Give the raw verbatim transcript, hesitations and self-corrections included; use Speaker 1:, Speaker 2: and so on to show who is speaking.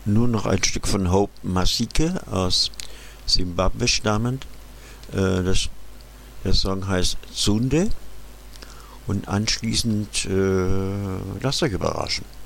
Speaker 1: Nun noch ein Stück von Hope Masike aus Simbabwe stammend. Äh, das, der Song heißt Tsunde und anschließend äh, lasst euch überraschen.